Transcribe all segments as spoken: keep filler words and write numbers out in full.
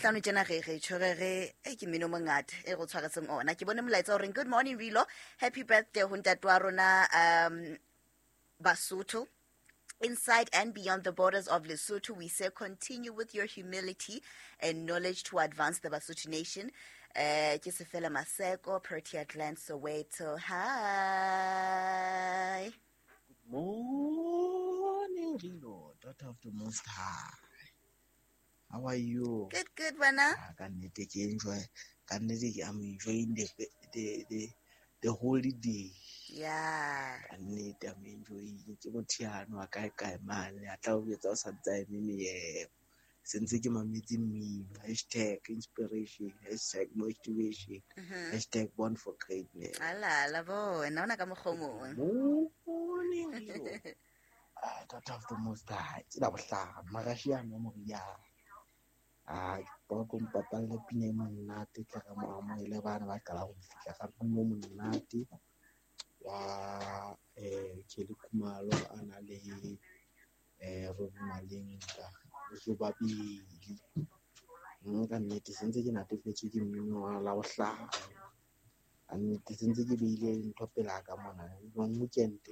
labohlano tjena ge ge tshwere ge e ke meno mongata e go tshwaretseng ona ke bone molaetsa gore good morning Rilo, happy birthday ho ntate wa rona um Basotho. Inside and beyond the borders of Lesotho, we say continue with your humility and knowledge to advance the Basotho nation. Uh, Kisefela Maseko, Protea Glen, Soweto. Hi. Good morning, Rilo, daughter of the Most High. How are you? Good, good, Wana. Ah, can you take enjoy? Can you take? I'm enjoying the the the the holiday. Yeah. Can you? I'm enjoying. Kimotiano akai kai man. Atau kita sadai mimi eh. Since kita mamiti mimi. Hashtag inspiration. Hashtag motivation. Mhm. Hashtag born for greatness. Ala, ala bo. Naona kama khomo. Morning, Rilo. Ah, daughter of the Most High. It's not bad. Magashiano mo ya. Ah, ba go mpapalla pine monate tla ka mo amoele bana ba kala go fihla ka mo monate wa eh Kelly Khumalo ana le eh Rob Malinga go ba bili nka nnete sentse ke natefetse ke mmino wa la bohlano a nnete sentse ke beile ntho pela ka mona no weekend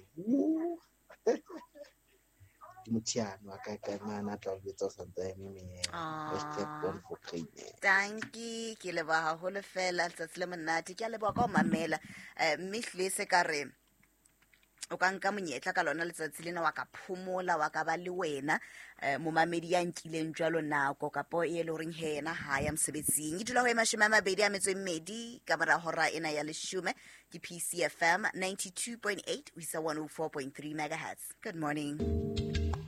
Mutiano akakai mana tla betsa santsa mimi hashtag born for greatness. Thank you. Ke leboha haholo fela letsatsi le monate ke a leboha ka o mamela eh mme hlese ka re o ka nka monyetla ka lona letsatsi lena wa ka phomola wa ka ba le wena eh momamedi ya nkileng jwalo nako kapo e le horeng he yena ha ya msebetsing e dula ho ema shema mabedi a metso e mmedi ka mora hora ena ya leshume ke P C F M ninety-two point eight we say one oh four point three megahertz. Good morning.